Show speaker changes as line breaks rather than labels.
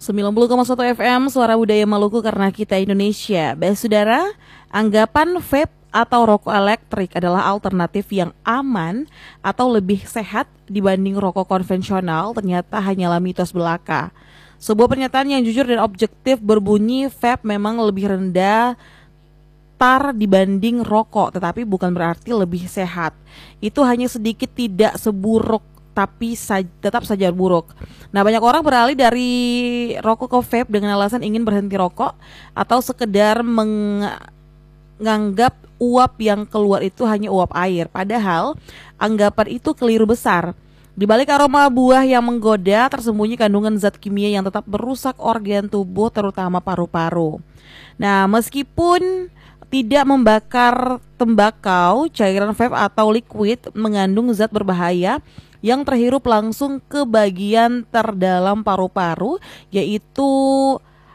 90,1 FM Suara Budaya Maluku karena kita Indonesia. Baik saudara, anggapan vape atau rokok elektrik adalah alternatif yang aman atau lebih sehat dibanding rokok konvensional ternyata hanyalah mitos belaka. Sebuah pernyataan yang jujur dan objektif berbunyi vape memang lebih rendah tar dibanding rokok, tetapi bukan berarti lebih sehat. Itu hanya sedikit tidak seburuk tapi tetap saja buruk. Nah, banyak orang beralih dari rokok ke vape dengan alasan ingin berhenti rokok atau sekedar menganggap uap yang keluar itu hanya uap air. Padahal anggapan itu keliru besar. Di balik aroma buah yang menggoda tersembunyi kandungan zat kimia yang tetap merusak organ tubuh terutama paru-paru. Nah, meskipun tidak membakar tembakau, cairan vape atau liquid mengandung zat berbahaya yang terhirup langsung ke bagian terdalam paru-paru, yaitu